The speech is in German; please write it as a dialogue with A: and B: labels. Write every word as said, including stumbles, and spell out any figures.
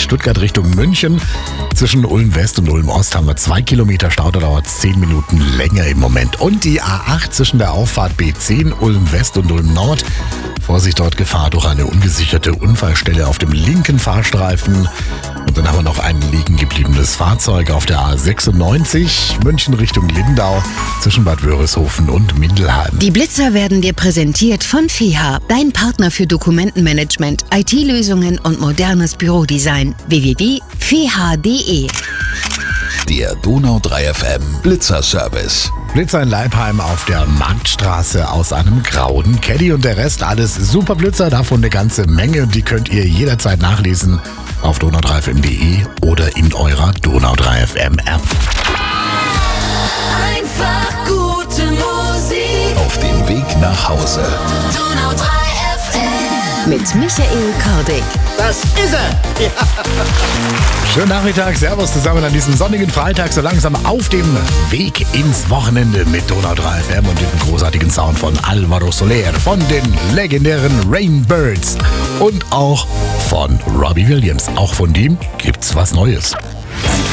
A: Stuttgart Richtung München. Zwischen Ulm West und Ulm Ost haben wir zwei Kilometer Stau, da dauert es zehn Minuten länger im Moment. Und die A acht zwischen der Auffahrt B zehn, Ulm West und Ulm Nord. Vorsicht, dort Gefahr durch eine ungesicherte Unfallstelle auf dem linken Fahrstreifen. Und dann haben wir noch ein liegen gebliebenes Fahrzeug auf der A sechsundneunzig, München Richtung Lindau, zwischen Bad Wörishofen und Mindelheim.
B: Die Blitzer werden dir präsentiert von F E H, dein Partner für Dokumentenmanagement, I T-Lösungen und modernes Bürodesign. w w w punkt f e h punkt d e.
C: Der Donau drei F M Blitzer-Service.
A: Blitzer in Leipheim auf der Marktstraße aus einem grauen Caddy und der Rest alles super Blitzer, davon eine ganze Menge. Die könnt ihr jederzeit nachlesen auf donau drei f m punkt d e oder in eurer Donau drei F M App.
D: Einfach gute Musik.
C: Auf dem Weg nach Hause.
D: Donau drei F M.
B: Mit Michael Kordick.
E: Das ist er! Ja.
A: Schönen Nachmittag, Servus zusammen an diesem sonnigen Freitag, so langsam auf dem Weg ins Wochenende mit Donau drei F M und dem großartigen Sound von Alvaro Soler, von den legendären Rainbirds und auch von Robbie Williams. Auch von dem gibt's was Neues.